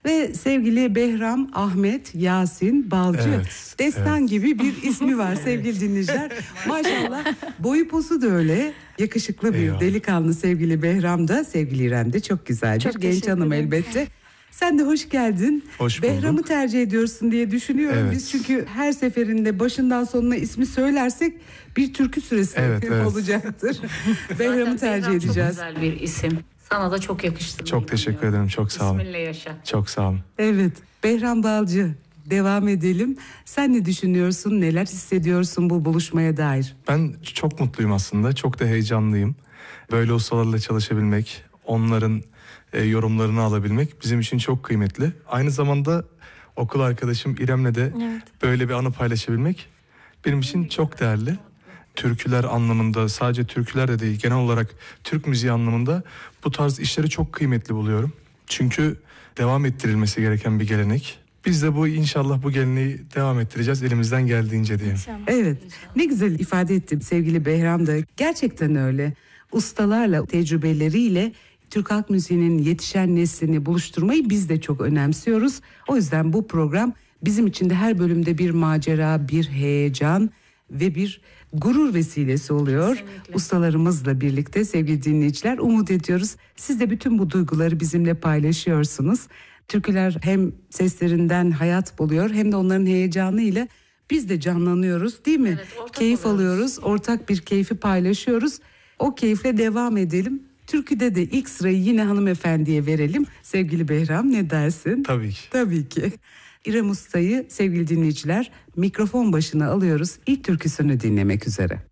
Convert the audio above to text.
Ve sevgili Behram, Ahmet, Yasin, Balcı, Evet, destan gibi bir ismi var sevgili dinleyiciler. Maşallah boyu posu da öyle. Yakışıklı bir Eyvallah. delikanlı sevgili Behram da, sevgili İrem de çok güzel bir Çok genç teşekkür hanım ederim. elbette. Sen de hoş geldin. Hoş Behram'ı bulduk. tercih ediyorsun diye düşünüyorum. Evet. Biz çünkü her seferinde başından sonuna ismi söylersek bir türkü süresi Evet. olacaktır. Behram'ı tercih Behram edeceğiz. Çok güzel bir isim. Sana da çok yakıştı. Çok teşekkür ederim. Çok sağ olun. İsminle yaşa. Çok sağ olun. Evet, Behram Balcı, devam edelim. Sen ne düşünüyorsun, neler hissediyorsun bu buluşmaya dair? Ben çok mutluyum aslında. Çok da heyecanlıyım. Böyle ustalarla çalışabilmek, onların yorumlarını alabilmek bizim için çok kıymetli. Aynı zamanda okul arkadaşım İrem'le de Evet. böyle bir anı paylaşabilmek benim için çok değerli. Türküler anlamında, sadece türküler de değil, genel olarak Türk müziği anlamında bu tarz işleri çok kıymetli buluyorum. Çünkü devam ettirilmesi gereken bir gelenek. Biz de inşallah bu geleneği devam ettireceğiz elimizden geldiğince diye. İnşallah. Evet, ne güzel ifade ettim sevgili Behram da. Gerçekten öyle. Ustalarla, tecrübeleriyle Türk halk müziğinin yetişen neslini buluşturmayı biz de çok önemsiyoruz. O yüzden bu program bizim için de her bölümde bir macera, bir heyecan ve bir gurur vesilesi oluyor. Kesinlikle. Ustalarımızla birlikte sevgili dinleyiciler, umut ediyoruz. Siz de bütün bu duyguları bizimle paylaşıyorsunuz. Türküler hem seslerinden hayat buluyor hem de onların heyecanıyla biz de canlanıyoruz, değil mi? Evet, ortak Keyif oluyoruz. alıyoruz, ortak bir keyfi paylaşıyoruz. O keyifle devam edelim. Türküde de ilk sırayı yine hanımefendiye verelim. Sevgili Behram, ne dersin? Tabii ki. Tabii ki. İrem Usta'yı sevgili dinleyiciler mikrofon başına alıyoruz. İlk türküsünü dinlemek üzere.